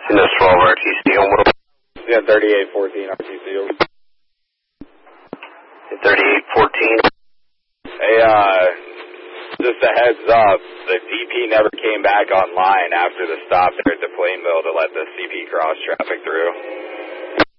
In this 12 RTC Homewood. Yeah, 3814 RTC. 3814. Hey, just a heads up, the DP never came back online after the stop there at the Plainville to let the CP cross traffic through.